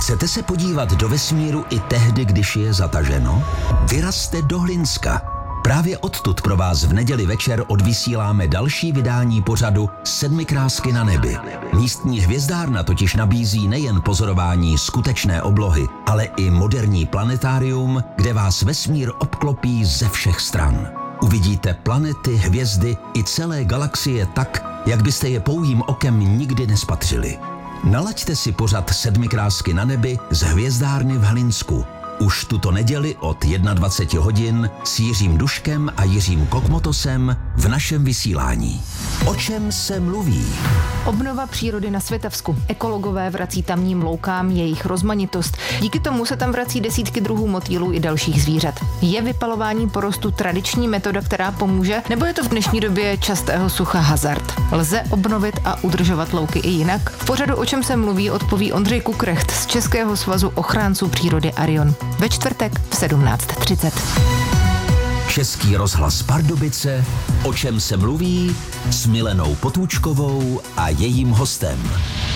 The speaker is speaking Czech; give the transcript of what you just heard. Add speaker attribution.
Speaker 1: Chcete se podívat do vesmíru i tehdy, když je zataženo? Vyrazte do Hlinska. Právě odtud pro vás v neděli večer odvysíláme další vydání pořadu Sedmikrásky na nebi. Místní hvězdárna totiž nabízí nejen pozorování skutečné oblohy, ale i moderní planetárium, kde vás vesmír obklopí ze všech stran. Uvidíte planety, hvězdy i celé galaxie tak, jak byste je pouhým okem nikdy nespatřili. Nalaďte si pořad Sedmikrásky na nebi z hvězdárny v Hlinsku. Už tuto neděli od 21 hodin s Jiřím Duškem a Jiřím Kokmotosem v našem vysílání. O čem se mluví?
Speaker 2: Obnova přírody na Světavsku. Ekologové vrací tamním loukám jejich rozmanitost. Díky tomu se tam vrací desítky druhů motýlů i dalších zvířat. Je vypalování porostu tradiční metoda, která pomůže, nebo je to v dnešní době častého sucha hazard? Lze obnovit a udržovat louky i jinak? V pořadu O čem se mluví odpoví Ondřej Kukrecht z Českého svazu ochránců přírody Arion. Ve čtvrtek v 17:30.
Speaker 1: Český rozhlas Pardubice, O čem se mluví s Milenou Potůčkovou a jejím hostem.